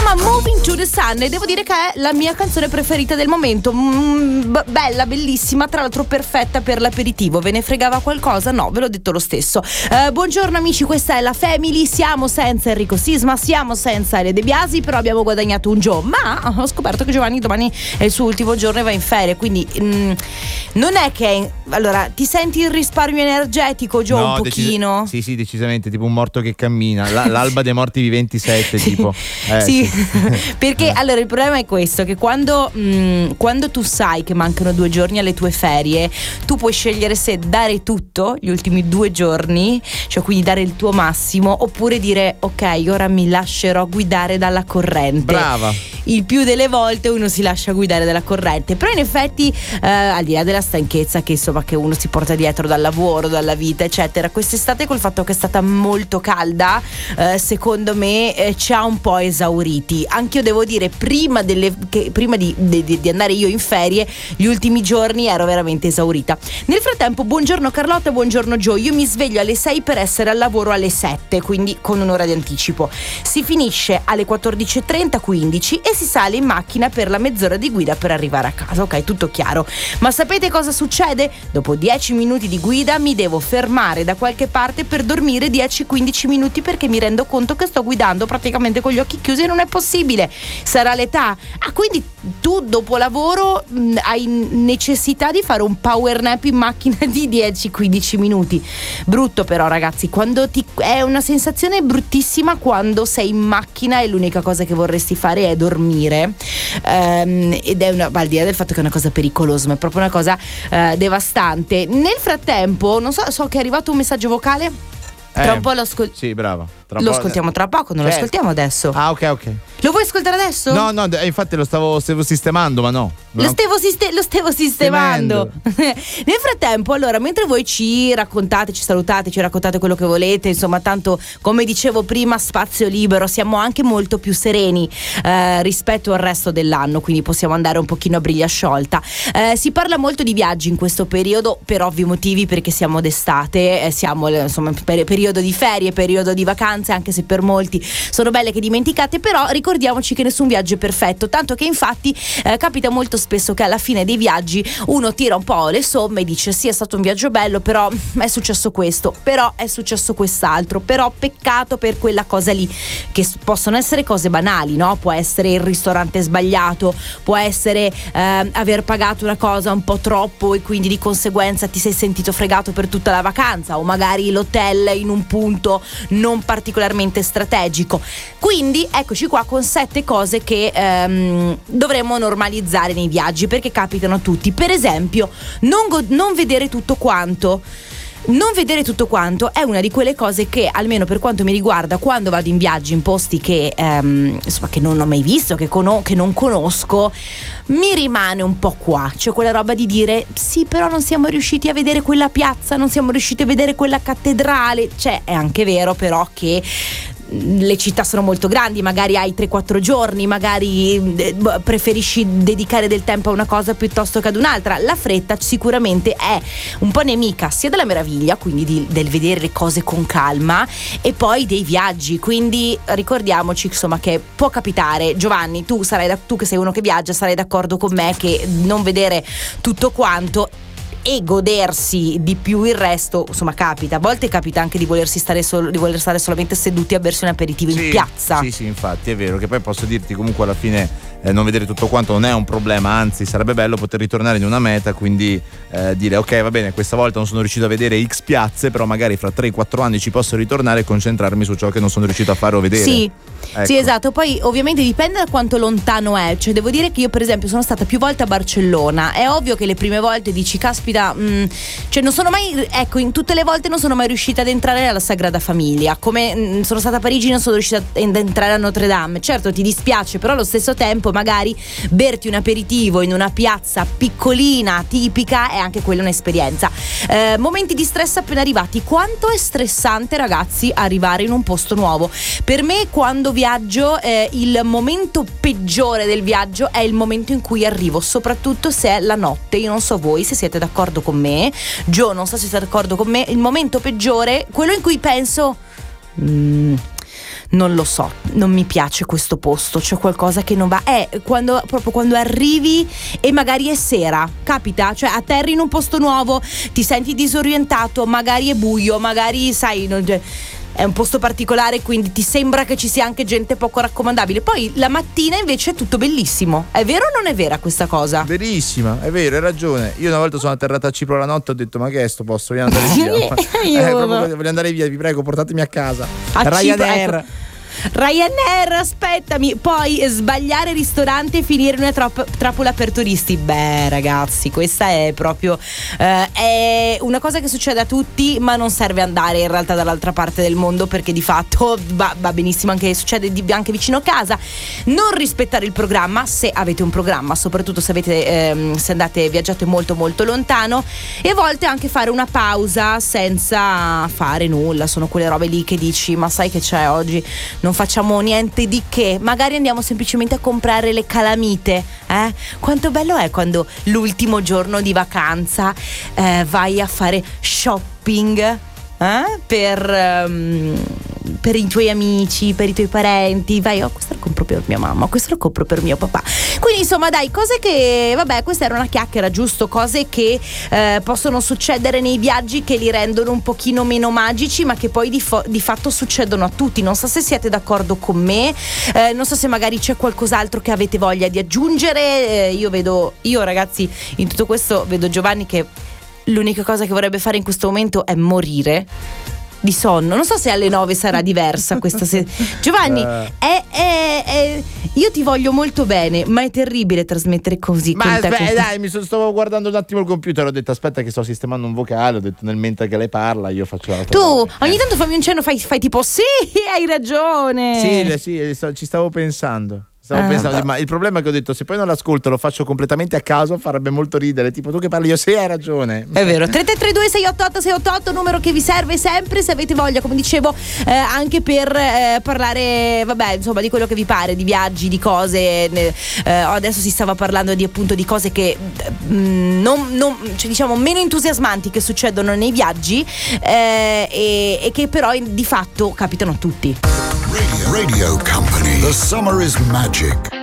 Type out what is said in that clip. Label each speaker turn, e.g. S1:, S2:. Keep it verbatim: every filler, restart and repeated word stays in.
S1: chiama Moving to the Sun e devo dire che è la mia canzone preferita del momento. mm, b- Bella, bellissima, tra l'altro perfetta per l'aperitivo. Ve ne fregava qualcosa? No, ve l'ho detto lo stesso. eh, Buongiorno amici, questa è la Family. Siamo senza Enrico Sisma, siamo senza Ele De Biasi, però abbiamo guadagnato un giorno. Ma ho scoperto che Giovanni domani è il suo ultimo giorno e va in ferie, quindi mm, non è che... Allora, ti senti il risparmio energetico, Gio,
S2: no,
S1: un pochino?
S2: Decis- sì, sì, decisamente, tipo un morto che cammina. La- l'alba dei morti viventi sette, sì. tipo eh,
S1: sì,
S2: sì.
S1: Perché allora il problema è questo, che quando, mh, quando tu sai che mancano due giorni alle tue ferie, tu puoi scegliere se dare tutto gli ultimi due giorni, cioè quindi dare il tuo massimo, oppure dire ok, ora mi lascerò guidare dalla corrente.
S2: Brava.
S1: Il più delle volte uno si lascia guidare dalla corrente, però in effetti eh, al di là della stanchezza che insomma che uno si porta dietro dal lavoro, dalla vita eccetera, quest'estate col fatto che è stata molto calda, eh, secondo me eh, ci ha un po' esauriti. Anche io devo dire, prima, delle, che, prima di, di, di andare io in ferie, gli ultimi giorni ero veramente esaurita. Nel frattempo, buongiorno Carlotta, buongiorno Gio. Io mi sveglio alle sei per essere al lavoro alle sette, quindi con un'ora di anticipo. Si finisce alle quattordici e trenta, quindici e si sale in macchina per la mezz'ora di guida per arrivare a casa. Ok, tutto chiaro. Ma sapete cosa succede? Dopo dieci minuti di guida mi devo fermare da qualche parte per dormire dieci quindici minuti, perché mi rendo conto che sto guidando praticamente con gli occhi chiusi e non è possibile. Sarà l'età. Ah, quindi tu dopo lavoro mh, hai necessità di fare un power nap in macchina di dieci quindici minuti. Brutto però, ragazzi, quando ti è una sensazione bruttissima quando sei in macchina e l'unica cosa che vorresti fare è dormire. Ehm, ed è una, al di là del fatto che è una cosa pericolosa, ma è proprio una cosa eh, devastante. Nel frattempo, non so, so che è arrivato un messaggio vocale. Tra
S2: Eh,
S1: un po' lo ascol-
S2: Sì, brava. Tra un
S1: lo
S2: po'-
S1: ascoltiamo tra poco, non lo
S2: Certo.
S1: ascoltiamo adesso.
S2: Ah, ok, ok.
S1: Lo vuoi ascoltare adesso?
S2: No, no, d- infatti lo stavo, stavo sistemando, ma no.
S1: Lo
S2: No.
S1: stevo, siste- lo stevo sistemando. Nel frattempo, allora, mentre voi ci raccontate, ci salutate, ci raccontate quello che volete, insomma, tanto come dicevo prima, spazio libero, siamo anche molto più sereni eh, rispetto al resto dell'anno, quindi possiamo andare un pochino a briglia sciolta. Eh, si parla molto di viaggi in questo periodo per ovvi motivi, perché siamo d'estate, eh, siamo insomma per- periodo di ferie, periodo di vacanze, anche se per molti sono belle che dimenticate, però ricordiamoci che nessun viaggio è perfetto, tanto che infatti eh, capita molto spesso che alla fine dei viaggi uno tira un po' le somme e dice sì, è stato un viaggio bello, però è successo questo, però è successo quest'altro, però peccato per quella cosa lì, che possono essere cose banali, no? Può essere il ristorante sbagliato, può essere eh, aver pagato una cosa un po' troppo e quindi di conseguenza ti sei sentito fregato per tutta la vacanza, o magari l'hotel in un punto non particolarmente strategico. Quindi eccoci qua con sette cose che ehm, dovremmo normalizzare nei viaggi, perché capitano a tutti. Per esempio, non, go- non vedere tutto quanto. Non vedere tutto quanto è una di quelle cose che, almeno per quanto mi riguarda, quando vado in viaggi in posti che ehm, insomma che non ho mai visto, che, cono- che non conosco, mi rimane un po' qua. Cioè quella roba di dire sì, però non siamo riusciti a vedere quella piazza, non siamo riusciti a vedere quella cattedrale. Cioè è anche vero però che le città sono molto grandi, magari hai tre quattro giorni, magari eh, preferisci dedicare del tempo a una cosa piuttosto che ad un'altra. La fretta sicuramente è un po' nemica sia della meraviglia, quindi di, del vedere le cose con calma, e poi dei viaggi. Quindi ricordiamoci insomma che può capitare. Giovanni, tu sarai da, tu che sei uno che viaggia, sarai d'accordo con me che non vedere tutto quanto e godersi di più il resto, insomma, capita. A volte capita anche di volersi stare solo, di voler stare solamente seduti a bersi un aperitivo
S2: Sì,
S1: in piazza.
S2: Sì, sì, infatti è vero, che poi posso dirti comunque alla fine eh, non vedere tutto quanto non è un problema, anzi sarebbe bello poter ritornare in una meta, quindi eh, dire ok, va bene, questa volta non sono riuscito a vedere X piazze, però magari fra tre quattro anni ci posso ritornare e concentrarmi su ciò che non sono riuscito a fare o vedere.
S1: Sì,
S2: ecco.
S1: sì, esatto. Poi ovviamente dipende da quanto lontano è. Cioè devo dire che io per esempio sono stata più volte a Barcellona. È ovvio che le prime volte dici caspita, mh, cioè non sono mai, ecco, in tutte le volte non sono mai riuscita ad entrare alla Sagrada Famiglia. Come mh, sono stata a Parigi, non sono riuscita ad entrare a Notre Dame. Certo ti dispiace, però allo stesso tempo magari berti un aperitivo in una piazza piccolina, tipica, è anche quella un'esperienza. eh, Momenti di stress appena arrivati. Quanto è stressante, ragazzi, arrivare in un posto nuovo. Per me quando viaggio eh, il momento peggiore del viaggio è il momento in cui arrivo, soprattutto se è la notte. Io non so voi se siete d'accordo con me, Gio, non so se siete d'accordo con me. Il momento peggiore, quello in cui penso mm, non lo so, non mi piace questo posto, c'è qualcosa che non va. È quando proprio quando arrivi e magari è sera, capita, cioè atterri in un posto nuovo, ti senti disorientato, magari è buio, magari sai, non, è un posto particolare, quindi ti sembra che ci sia anche gente poco raccomandabile. Poi la mattina invece è tutto bellissimo. È vero o non è vera questa cosa?
S2: Verissima, è vero, hai ragione. Io una volta sono atterrato a Cipro la notte, ho detto ma che è sto posto, voglio andare via.
S1: Io
S2: eh, proprio, voglio andare via, vi prego, portatemi a casa.
S1: A
S2: Ryanair.
S1: Cipro, ecco. Ryanair, aspettami. Poi sbagliare ristorante e finire in una trop- trappola per turisti. Beh ragazzi, questa è proprio eh, è una cosa che succede a tutti, ma non serve andare in realtà dall'altra parte del mondo, perché di fatto va, va benissimo anche, succede di, anche vicino a casa. Non rispettare il programma, se avete un programma, soprattutto se avete ehm, se andate, viaggiate molto molto lontano, e a volte anche fare una pausa senza fare nulla. Sono quelle robe lì che dici ma sai che c'è oggi, non facciamo niente di che, magari andiamo semplicemente a comprare le calamite, eh? Quanto bello è quando l'ultimo giorno di vacanza eh, vai a fare shopping eh? per, um, per i tuoi amici, per i tuoi parenti, vai, oh questo lo compro per mia mamma, questo lo compro per mio papà. Quindi insomma dai, cose che, vabbè, questa era una chiacchiera, giusto, cose che eh, possono succedere nei viaggi, che li rendono un pochino meno magici, ma che poi di, fo- di fatto succedono a tutti. Non so se siete d'accordo con me, eh, non so se magari c'è qualcos'altro che avete voglia di aggiungere. eh, io vedo, io ragazzi, in tutto questo vedo Giovanni che l'unica cosa che vorrebbe fare in questo momento è morire di sonno. Non so se alle nove sarà diversa questa sera. Giovanni, uh. è, è, è, io ti voglio molto bene, ma è terribile trasmettere così.
S2: Ma
S1: con
S2: aspetta,
S1: te.
S2: dai, mi sono, stavo guardando un attimo il computer, ho detto aspetta che sto sistemando un vocale, ho detto nel mentre che lei parla io faccio la
S1: Tu ogni tanto fammi un cenno, fai, fai tipo sì, hai ragione.
S2: Sì, sì, ci stavo pensando. Stavo ah. pensando, ma il problema è che ho detto se poi non l'ascolto, lo faccio completamente a caso, farebbe molto ridere. Tipo tu che parli, io sì, hai ragione.
S1: È vero. tre tre tre due sei otto otto sei otto otto, numero che vi serve sempre se avete voglia, come dicevo, eh, anche per eh, parlare, vabbè, insomma, di quello che vi pare, di viaggi, di cose. Eh, adesso si stava parlando di appunto di cose che mh, non, non cioè, diciamo meno entusiasmanti che succedono nei viaggi eh, e, e che però di fatto capitano a tutti.
S3: Radio, Radio Company. The summer is magic.